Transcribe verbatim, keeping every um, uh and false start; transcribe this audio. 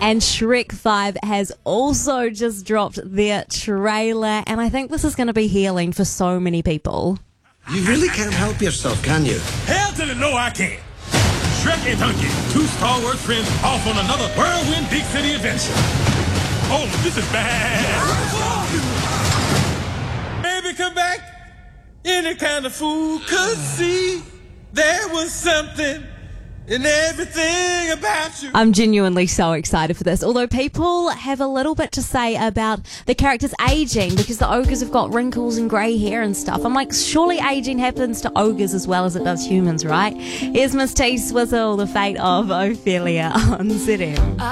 And Shrek five has also just dropped their trailer, and I think this is going to be healing for so many people. You really can't help yourself, can you? Hell to the no, I can't. Shrek and Donkey, two Star Wars friends off on another whirlwind big city adventure. Oh, this is bad. Maybe come back any kind of fool could see there was something in everything about you. I'm genuinely so excited for this, although people have a little bit to say about the characters aging because the ogres have got wrinkles and grey hair and stuff. I'm like, surely aging happens to ogres as well as it does humans, right? Here's Miss T Swizzle, The Fate of Ophelia on Z M.